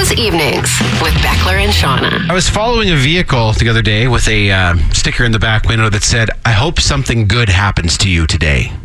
Rose Evenings with Beckler and Shauna. I was following a vehicle the other day with a sticker in the back window that said, "I hope something good happens to you today."